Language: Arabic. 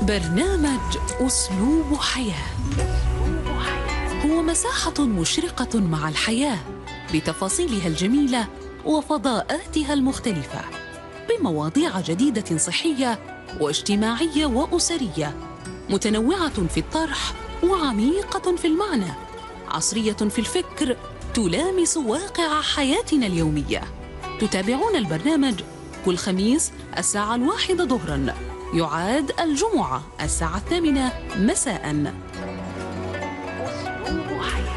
برنامج أسلوب حياة هو مساحة مشرقة مع الحياة بتفاصيلها الجميلة وفضاءاتها المختلفة، بمواضيع جديدة صحية واجتماعية وأسرية، متنوعة في الطرح وعميقة في المعنى، عصرية في الفكر، تلامس واقع حياتنا اليومية. تتابعون البرنامج كل خميس الساعة 1 ظهراً، يعاد الجمعة الساعة 8 مساءً.